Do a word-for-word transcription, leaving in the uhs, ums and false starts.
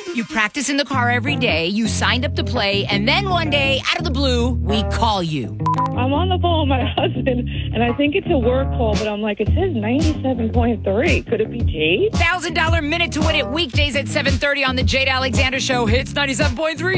You practice in the car every day. You signed up to play. And then one day, out of the blue, we call you. I'm on the phone with my husband, and I think it's a work call, but I'm like, it says ninety-seven point three. Could it be Jade? one thousand dollars minute to win it weekdays at seven thirty on the Jade Alexander Show. Hits ninety-seven point three.